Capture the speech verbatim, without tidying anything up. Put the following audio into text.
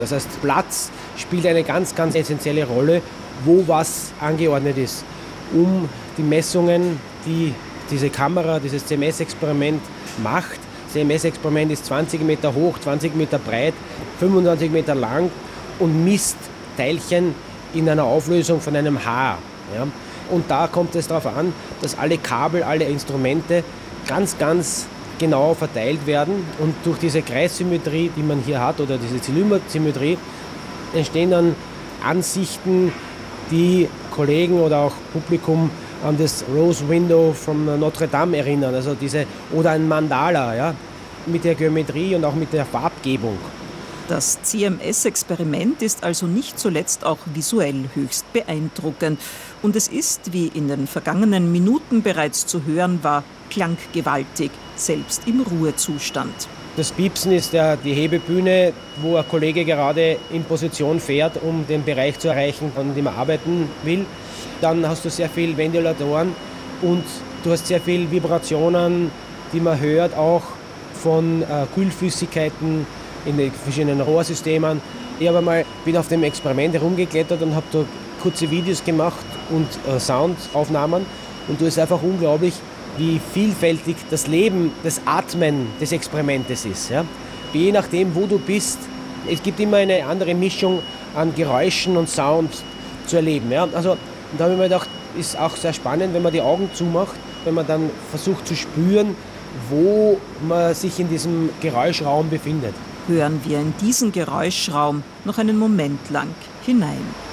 Das heißt, Platz spielt eine ganz, ganz essentielle Rolle, wo was angeordnet ist, um die Messungen, die diese Kamera, dieses C M S-Experiment macht. Das C M S-Experiment ist zwanzig Meter hoch, zwanzig Meter breit, fünfundzwanzig Meter lang und misst Teilchen in einer Auflösung von einem Haar. Ja? Und da kommt es darauf an, dass alle Kabel, alle Instrumente ganz, ganz genau verteilt werden. Und durch diese Kreissymmetrie, die man hier hat, oder diese Zylindersymmetrie, entstehen dann Ansichten, die Kollegen oder auch Publikum an das Rose Window von Notre Dame erinnern. Also diese, oder ein Mandala, ja, mit der Geometrie und auch mit der Farbgebung. Das C M S-Experiment ist also nicht zuletzt auch visuell höchst beeindruckend. Und es ist, wie in den vergangenen Minuten bereits zu hören war, klanggewaltig, selbst im Ruhezustand. Das Piepsen ist ja die Hebebühne, wo ein Kollege gerade in Position fährt, um den Bereich zu erreichen, an dem er arbeiten will. Dann hast du sehr viel Ventilatoren und du hast sehr viel Vibrationen, die man hört, auch von äh, Kühlflüssigkeiten in den verschiedenen Rohrsystemen. Ich habe einmal, bin auf dem Experiment herumgeklettert und habe da kurze Videos gemacht und äh, Soundaufnahmen. Und du ist einfach unglaublich, wie vielfältig das Leben, das Atmen des Experimentes ist. Ja? Je nachdem, wo du bist, es gibt immer eine andere Mischung an Geräuschen und Sound zu erleben. Ja? Also, und da habe ich mir gedacht, ist auch sehr spannend, wenn man die Augen zumacht, wenn man dann versucht zu spüren, wo man sich in diesem Geräuschraum befindet. Hören wir in diesen Geräuschraum noch einen Moment lang hinein.